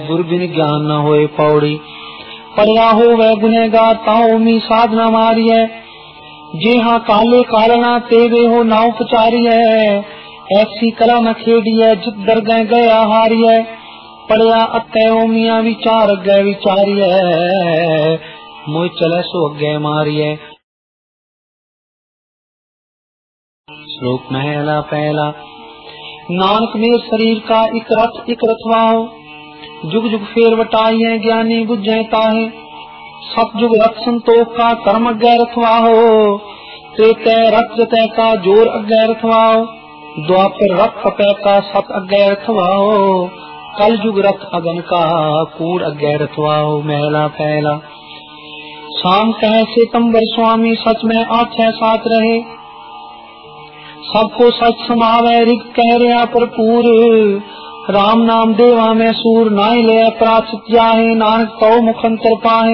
गुर बिन ज्ञान न होए पौड़ी। पढ़िया हो वह गुनहगार ताओ मी साधना मारी है, जे हाँ काले कालना तेरे हो ना उपचारी है। ऐसी कला न खेड़ी है जित दरगाह गया हारी है, पढ़िया अतः ओ मियाँ विचार अगे विचारी है, मोह चले सो अगे मारी है। श्लोक महला पहला। नानक मेरे शरीर का इक रथवाओ, जुग जुग फेर वटाइए ज्ञानी बुझे ताहे। सतयुग रथ संतोष का कर्म अगे रथवाओ, त्रेते रथ जतय का जोर अगे रथवाओ। द्वापर रथ कपय का सत अगे रथवाओ, कल युग रथ अगन का कूड़ अगे रथवाओ। महला पहला। शाम कहे सितंबर स्वामी सच में 8-6 रहे, सबको सच समावे ऋग कह रहा भरपूर। राम नाम देवा में सूर नाई ले प्राचित जाहे, नानक तो मुखंतर पाहे